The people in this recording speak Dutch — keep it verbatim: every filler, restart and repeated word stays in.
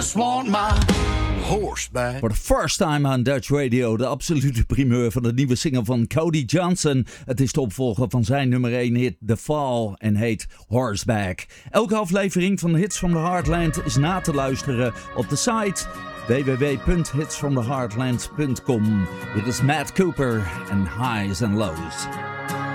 Want my horseback. For the first time on Dutch Radio, de absolute primeur van de nieuwe single van Cody Johnson. Het is de opvolger van zijn nummer één hit The Fall en heet Horseback. Elke aflevering van Hits from the Heartland is na te luisteren op de site w w w punt hits from the heartland punt com. Dit is Matt Cooper en Highs and Lows.